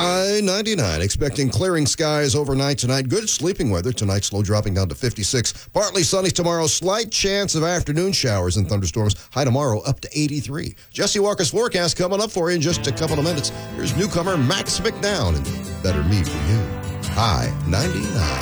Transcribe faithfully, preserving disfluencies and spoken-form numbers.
I ninety-nine, expecting clearing skies overnight tonight. Good sleeping weather tonight, slow dropping down to fifty-six. Partly sunny tomorrow, slight chance of afternoon showers and thunderstorms. High tomorrow up to eighty-three. Jesse Walker's forecast coming up for you in just a couple of minutes. Here's newcomer Max McDowell and Better Me For You. I ninety-nine.